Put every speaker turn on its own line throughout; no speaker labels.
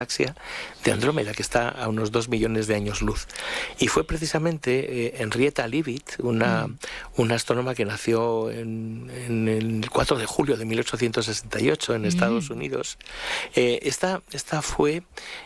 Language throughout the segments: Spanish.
galaxia de Andrómeda, que está a unos 2 millones de años luz. Y fue precisamente Henrietta Leavitt, una astrónoma que nació en el 4 de julio de 1868 en Estados Unidos. Esta fue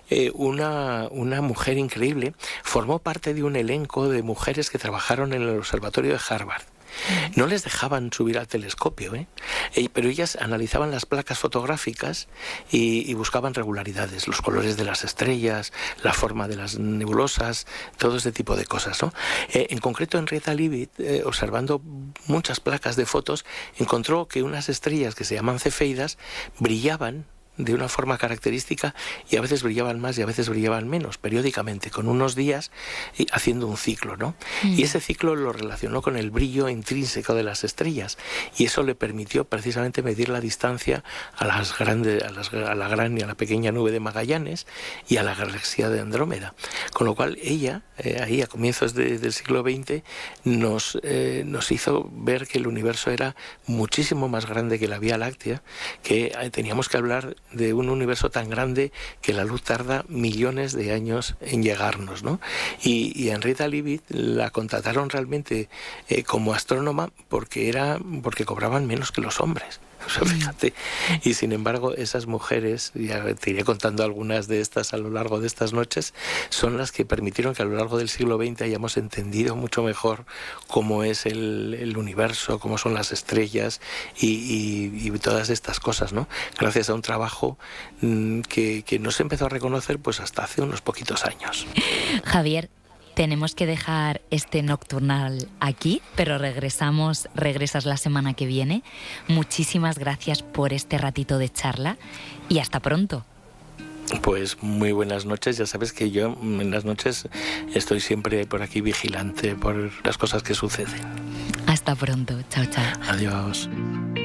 una mujer increíble. Formó parte de un elenco de mujeres que trabajaron en el observatorio de Harvard. No les dejaban subir al telescopio, pero ellas analizaban las placas fotográficas y buscaban regularidades, los colores de las estrellas, la forma de las nebulosas, todo ese tipo de cosas, ¿no? En concreto, Henrietta Leavitt, observando muchas placas de fotos, encontró que unas estrellas que se llaman cefeidas brillaban de una forma característica y a veces brillaban más y a veces brillaban menos, periódicamente, con unos días haciendo un ciclo, ¿no? Y ese ciclo lo relacionó con el brillo intrínseco de las estrellas y eso le permitió precisamente medir la distancia a la gran y a la pequeña nube de Magallanes y a la galaxia de Andrómeda. Con lo cual ella, ahí a comienzos del siglo XX, nos hizo ver que el universo era muchísimo más grande que la Vía Láctea, que teníamos que hablar de un universo tan grande que la luz tarda millones de años en llegarnos, ¿no? Y Henrietta Leavitt la contrataron realmente como astrónoma porque cobraban menos que los hombres. O sea, fíjate. Y sin embargo, esas mujeres, ya te iré contando algunas de estas a lo largo de estas noches, son las que permitieron que a lo largo del siglo XX hayamos entendido mucho mejor cómo es el universo, cómo son las estrellas y todas estas cosas, ¿no? Gracias a un trabajo que no se empezó a reconocer pues hasta hace unos poquitos años.
Javier, tenemos que dejar este nocturnal aquí, pero regresas la semana que viene. Muchísimas gracias por este ratito de charla y hasta pronto.
Pues muy buenas noches. Ya sabes que yo en las noches estoy siempre por aquí vigilante por las cosas que suceden.
Hasta pronto. Chao, chao.
Adiós.